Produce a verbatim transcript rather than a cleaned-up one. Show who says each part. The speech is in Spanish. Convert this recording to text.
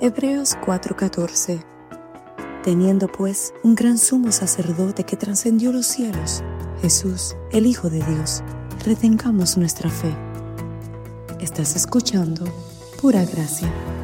Speaker 1: Hebreos cuatro catorce. Teniendo pues un gran sumo sacerdote que trascendió los cielos, Jesús, el Hijo de Dios, retengamos nuestra fe. Estás escuchando Pura Gracia.